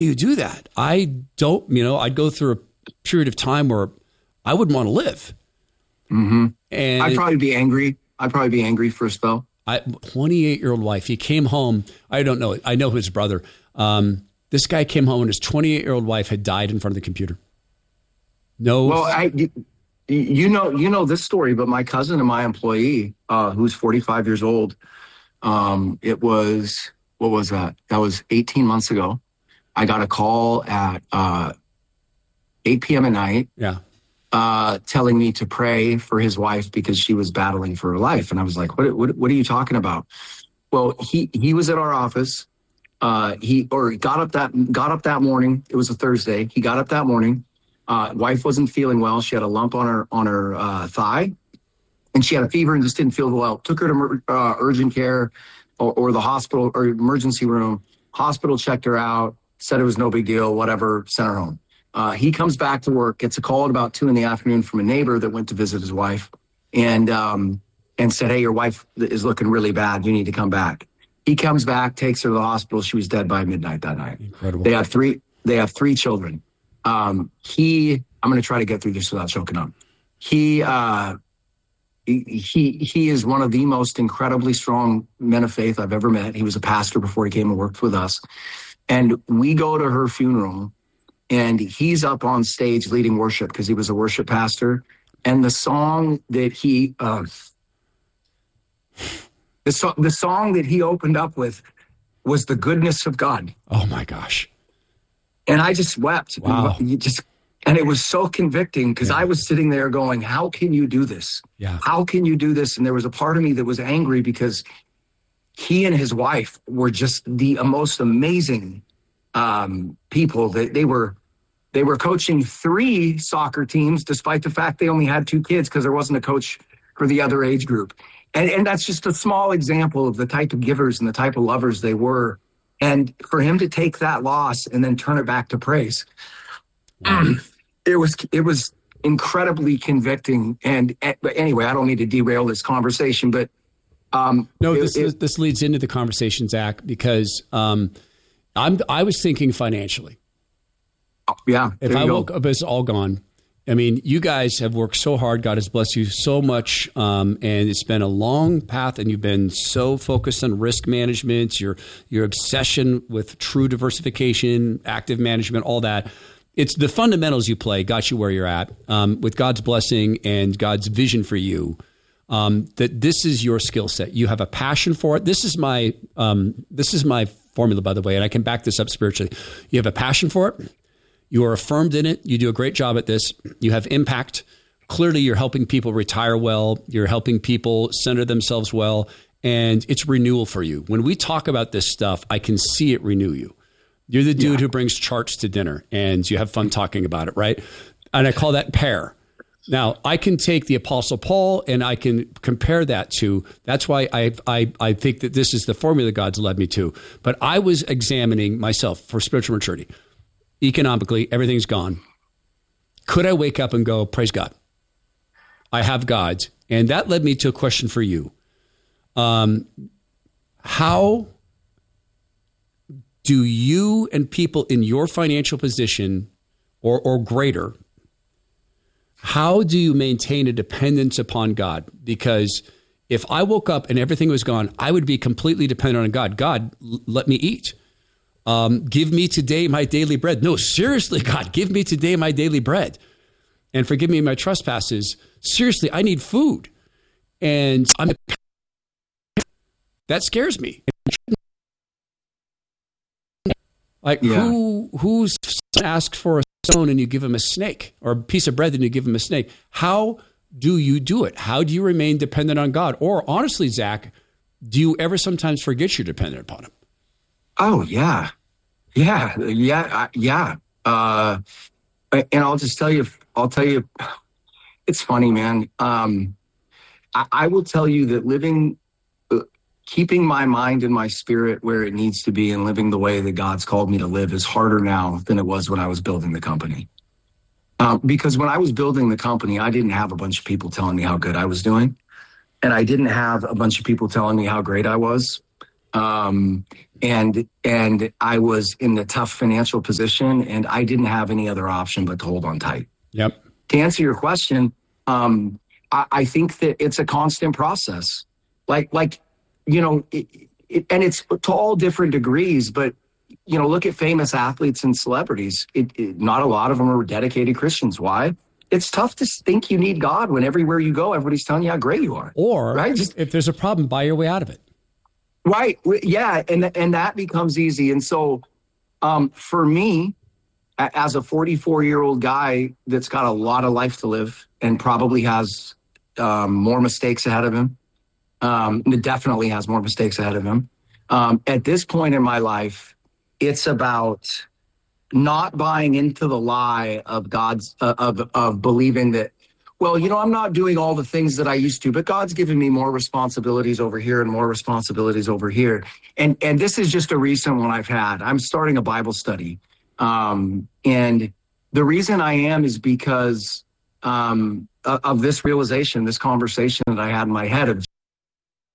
you do that? I don't, I'd go through a period of time where I wouldn't want to live. Mm-hmm. And I'd probably be angry. For a spell. 28-year-old wife, he came home. I don't know. I know his brother. This guy came home and his 28-year-old wife had died in front of the computer. No. Well, you know this story, but my cousin and my employee, who's 45 years old, what was that? That was 18 months ago. I got a call at 8 p.m. at night. Yeah. Telling me to pray for his wife because she was battling for her life. And I was like, what are you talking about? Well, he was at our office. He got up that morning. It was a Thursday. He got up that morning. Wife wasn't feeling well. She had a lump on her thigh, and she had a fever and just didn't feel well. Took her to urgent care or the hospital or emergency room. Hospital checked her out, said it was no big deal, whatever, sent her home. He comes back to work, gets a call at about 2 p.m. from a neighbor that went to visit his wife and said, hey, your wife is looking really bad. You need to come back. He comes back, takes her to the hospital. She was dead by midnight that night. Incredible. They have three children. I'm going to try to get through this without choking up. He is one of the most incredibly strong men of faith I've ever met. He was a pastor before he came and worked with us. And we go to her funeral and he's up on stage leading worship because he was a worship pastor. And the song that the song that he opened up with was The Goodness of God. Oh my gosh. And I just wept. Wow. And it was so convicting because I was sitting there going, how can you do this? Yeah. How can you do this? And there was a part of me that was angry because he and his wife were just the most amazing people. That they were coaching 3 soccer teams, despite the fact they only had 2 kids because there wasn't a coach for the other age group. And that's just a small example of the type of givers and the type of lovers they were. And for him to take that loss and then turn it back to praise, it was incredibly convicting. But anyway, I don't need to derail this conversation, but this leads into the conversation, Zach, because I was thinking financially. Yeah. If I woke up, it's all gone. I mean, you guys have worked so hard. God has blessed you so much. And it's been a long path, and you've been so focused on risk management, your obsession with true diversification, active management, all that. It's the fundamentals you play got you where you're at, with God's blessing and God's vision for you. That this is your skill set. You have a passion for it. This is my formula, by the way, and I can back this up spiritually. You have a passion for it. You are affirmed in it. You do a great job at this. You have impact. Clearly, you're helping people retire well. You're helping people center themselves well. And it's renewal for you. When we talk about this stuff, I can see it renew you. You're the dude who brings charts to dinner and you have fun talking about it, right? And I call that pair. Now, I can take the Apostle Paul and I can compare that to, that's why I think that this is the formula God's led me to. But I was examining myself for spiritual maturity. Economically, everything's gone. Could I wake up and go, praise God, I have God? And that led me to a question for you. How do you and people in your financial position or greater, how do you maintain a dependence upon God? Because if I woke up and everything was gone, I would be completely dependent on God. God, let me eat. Give me today my daily bread. No, seriously, God, give me today my daily bread. And forgive me my trespasses. Seriously, I need food. And that scares me. Like who's asked for a stone and you give him a snake, or a piece of bread and you give him a snake? How do you do it? How do you remain dependent on God? Or honestly, Zach, do you ever sometimes forget you're dependent upon him? Oh, yeah. Yeah. And I'll tell you, it's funny, man. I will tell you that keeping my mind and my spirit where it needs to be and living the way that God's called me to live is harder now than it was when I was building the company. Because when I was building the company, I didn't have a bunch of people telling me how good I was doing. And I didn't have a bunch of people telling me how great I was. and I was in a tough financial position, and I didn't have any other option but to hold on tight. Yep. To answer your question, I think that it's a constant process. And it's to all different degrees, but look at famous athletes and celebrities. Not a lot of them are dedicated Christians. Why? It's tough to think you need God when everywhere you go, everybody's telling you how great you are. Or right? If there's a problem, buy your way out of it. Right. Yeah. And that becomes easy. And so for me, as a 44-year-old guy that's got a lot of life to live and probably has more mistakes ahead of him, definitely has more mistakes ahead of him. At this point in my life, it's about not buying into the lie of God's of believing that, well, I'm not doing all the things that I used to, but God's given me more responsibilities over here and more responsibilities over here. And this is just a recent one I've had. I'm starting a Bible study. And the reason I am is because of this realization, this conversation that I had in my head of